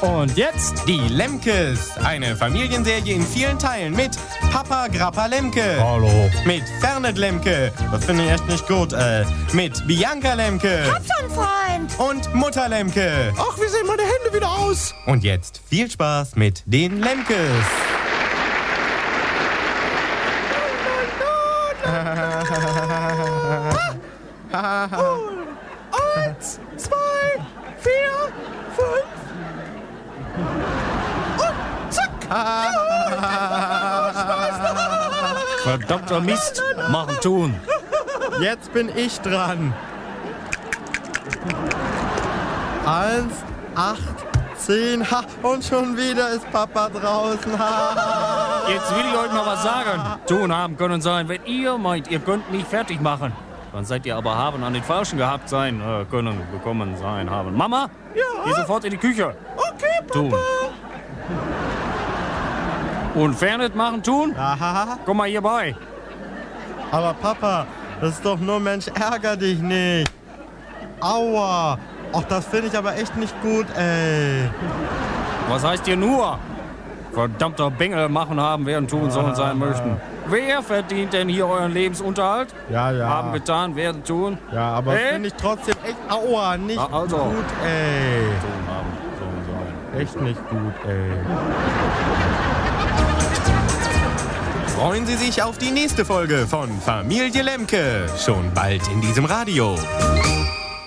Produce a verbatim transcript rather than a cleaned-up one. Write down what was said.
Und jetzt Die Lemkes, eine Familienserie in vielen Teilen mit Papa Grappa Lemke. Hallo. Mit Fernet Lemke, das finde ich echt nicht gut, äh, mit Bianca Lemke. Hab schon, Freund. Und Mutter Lemke. Ach, wie sehen meine Hände wieder aus? Und jetzt viel Spaß mit den Lemkes. Eins, zwei, vier, fünf. Und zack. Verdammter Mist. Machen, tun. Jetzt bin ich dran. Eins, acht, zehn, ha, und schon wieder ist Papa draußen. Ha. Jetzt will ich euch mal was sagen. Tun haben können sein, wenn ihr meint, ihr könnt mich fertig machen. Dann seid ihr aber haben an den Falschen gehabt sein, äh, können, bekommen sein, haben. Mama? Ja? Geh sofort in die Küche. Okay, Papa. Tun. Und Fernet machen, tun? Aha. Komm mal hier bei. Aber Papa, das ist doch nur Mensch, ärger dich nicht. Aua. Ach, das finde ich aber echt nicht gut, ey. Was heißt ihr nur? Verdammter Bengel machen haben, werden tun sollen sein möchten. Wer verdient denn hier euren Lebensunterhalt? Ja, ja. Haben getan, werden tun. Ja, aber Äh? finde ich trotzdem echt, aua, nicht Ah, also. gut, ey. Tun haben, sollen sein. Echt nicht gut, ey. Freuen Sie sich auf die nächste Folge von Familie Lemke. Schon bald in diesem Radio.